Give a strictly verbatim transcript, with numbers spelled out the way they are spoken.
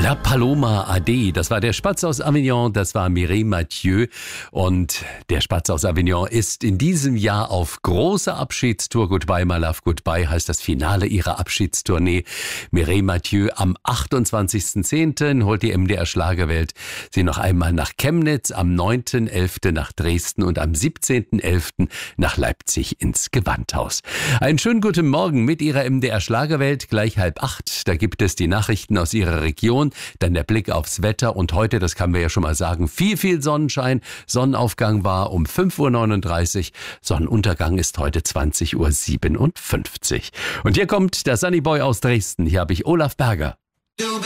La Paloma Ade, das war der Spatz aus Avignon, das war Mireille Mathieu. Und der Spatz aus Avignon ist in diesem Jahr auf großer Abschiedstour. Goodbye, my love, goodbye heißt das Finale ihrer Abschiedstournee. Mireille Mathieu am achtundzwanzigsten zehnten holt die M D R Schlagerwelt sie noch einmal nach Chemnitz, am neunten elften nach Dresden und am siebzehnten elften nach Leipzig ins Gewandhaus. Einen schönen guten Morgen mit Ihrer M D R Schlagerwelt, gleich halb acht. Da gibt es die Nachrichten aus Ihrer Region. Dann der Blick aufs Wetter und heute, das kann man ja schon mal sagen, viel, viel Sonnenschein. Sonnenaufgang war um fünf Uhr neununddreißig. Sonnenuntergang ist heute zwanzig Uhr siebenundfünfzig. Und hier kommt der Sunnyboy aus Dresden. Hier habe ich Olaf Berger.